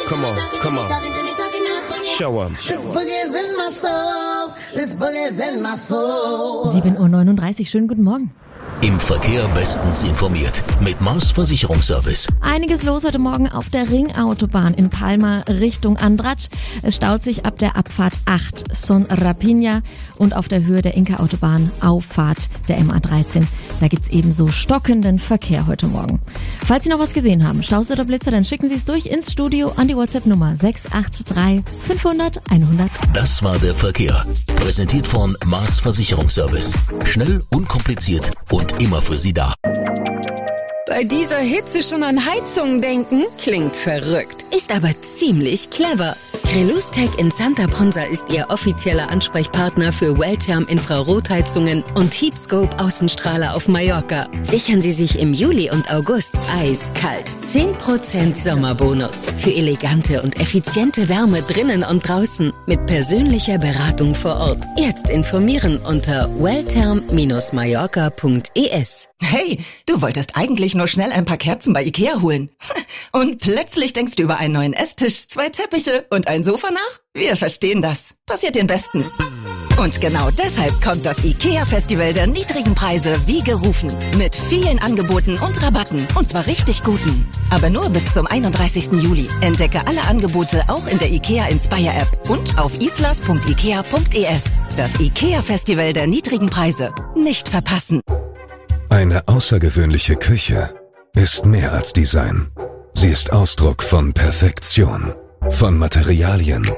Come on, come on. Show 'em. This boogie's in my soul. This boogie's in my soul. 7:39 Uhr, schönen guten Morgen. Im Verkehr bestens informiert mit Mars Versicherungsservice. Einiges los heute Morgen auf der Ringautobahn in Palma Richtung Andratx. Es staut sich ab der Abfahrt 8 Son Rapiña und auf der Höhe der Inka-Autobahn Auffahrt der MA13. Da gibt's ebenso stockenden Verkehr heute Morgen. Falls Sie noch was gesehen haben, Staus oder Blitzer, dann schicken Sie es durch ins Studio an die WhatsApp-Nummer 683 500 100. Das war der Verkehr. Präsentiert von Mars Versicherungsservice. Schnell, unkompliziert und immer für Sie da. Bei dieser Hitze schon an Heizungen denken? Klingt verrückt, ist aber ziemlich clever. Relustech in Santa Ponsa ist Ihr offizieller Ansprechpartner für Welltherm-Infrarotheizungen und Heatscope Außenstrahler auf Mallorca. Sichern Sie sich im Juli und August eiskalt 10% Sommerbonus für elegante und effiziente Wärme drinnen und draußen mit persönlicher Beratung vor Ort. Jetzt informieren unter welltherm-mallorca.es. Hey, du wolltest eigentlich nur schnell ein paar Kerzen bei Ikea holen. Und plötzlich denkst du über einen neuen Esstisch, 2 Teppiche und ein Sofa nach? Wir verstehen das. Passiert den Besten. Und genau deshalb kommt das IKEA-Festival der niedrigen Preise wie gerufen. Mit vielen Angeboten und Rabatten. Und zwar richtig guten. Aber nur bis zum 31. Juli. Entdecke alle Angebote auch in der IKEA Inspire-App und auf islas.ikea.es. Das IKEA-Festival der niedrigen Preise. Nicht verpassen. Eine außergewöhnliche Küche ist mehr als Design. Sie ist Ausdruck von Perfektion, von Materialien,